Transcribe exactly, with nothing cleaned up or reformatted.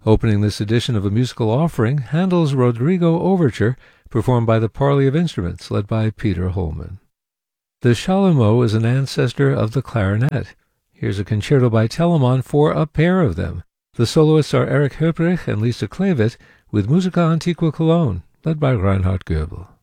Opening this edition of A Musical Offering, Handel's Rodrigo Overture, performed by the Parley of Instruments, led by Peter Holman. The chalumeau is an ancestor of the clarinet. Here's a concerto by Telemann for a pair of them. The soloists are Erich Höbrich and Lisa Klevit, with Musica Antiqua Cologne, led by Reinhard Goebel.